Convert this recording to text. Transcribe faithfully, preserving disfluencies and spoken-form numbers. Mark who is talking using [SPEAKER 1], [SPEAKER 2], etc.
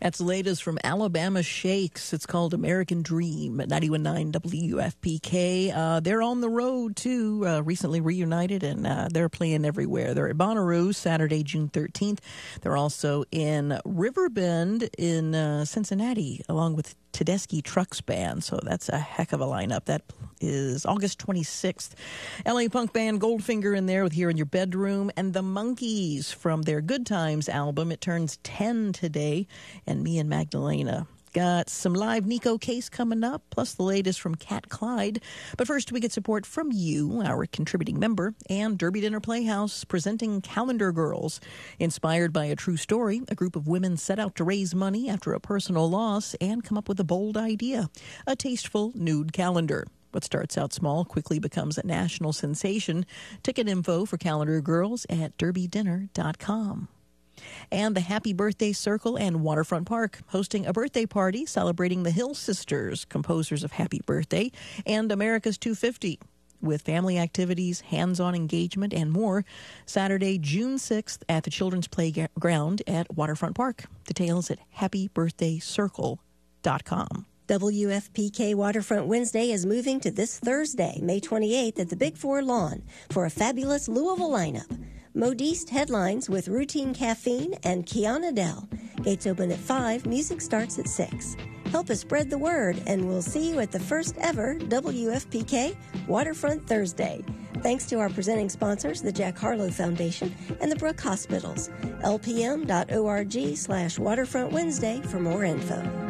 [SPEAKER 1] That's the latest from Alabama Shakes. It's called American Dream at ninety-one point nine W F P K. Uh, they're on the road, too, uh, recently reunited, and uh, they're playing everywhere. They're at Bonnaroo Saturday, June thirteenth. They're also in Riverbend in uh, Cincinnati, along with Tedeschi Trucks Band, so that's a heck of a lineup. That is August twenty-sixth. L A punk band Goldfinger in there with Here in Your Bedroom, and the Monkees from their Good Times album. It turns ten today, and Me and Magdalena. Got some live Nico Case coming up, plus the latest from Cat Clyde. But first, we get support from you, our contributing member, and Derby Dinner Playhouse presenting Calendar Girls. Inspired by a true story, a group of women set out to raise money after a personal loss and come up with a bold idea, a tasteful nude calendar. What starts out small quickly becomes a national sensation. Ticket info for Calendar Girls at derby dinner dot com. And the Happy Birthday Circle and Waterfront Park hosting a birthday party celebrating the Hill Sisters, composers of Happy Birthday, and America's two fifty, with family activities, hands-on engagement, and more, Saturday, June sixth at the Children's Playground at Waterfront Park. Details at happy birthday circle dot com.
[SPEAKER 2] W F P K Waterfront Wednesday is moving to this Thursday, May twenty-eighth, at the Big Four Lawn for a fabulous Louisville lineup. Modiste headlines with Routine Caffeine and Kiana Dell. Gates open at five, music starts at six. Help us spread the word, and we'll see you at the first ever W F P K Waterfront Thursday. Thanks to our presenting sponsors, the Jack Harlow Foundation and the Brooke Hospitals. L P M dot org slash Waterfront Wednesday for more info.